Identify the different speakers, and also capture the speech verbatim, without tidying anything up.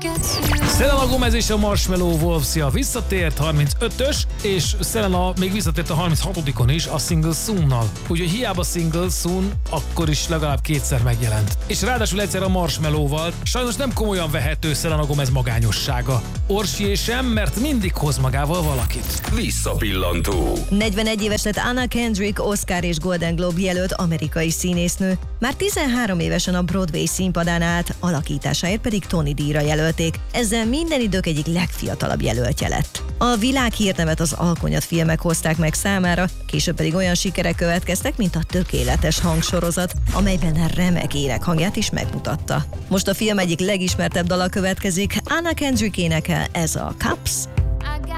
Speaker 1: Selena Gomez és a Marshmello Wolves-ja visszatért harmincötös, és Selena még visszatért a harminchatodik is a Single Soon-nal. Úgyhogy hiába Single Soon, akkor is legalább kétszer megjelent. És ráadásul egyszer a Marshmello-val. Sajnos nem komolyan vehető Selena Gomez magányossága. Orsié sem, mert mindig hoz magával valakit.
Speaker 2: Visszapillantó.
Speaker 3: negyvenegy éves lett Anna Kendrick, Oscar és Golden Globe jelölt amerikai színésznő. Már tizenhárom évesen a Broadway színpadán állt, alakításáért pedig Tony díjra jelölték. Ezzel minden idők egyik legfiatalabb jelöltje lett. A világhírnevet az Alkonyat filmek hozták meg számára, később pedig olyan sikerek következtek, mint a Tökéletes hangsorozat, amelyben remek énekhangját is megmutatta. Most a film egyik legismertebb dala következik, Anna Kendrick énekel, ez a Cups.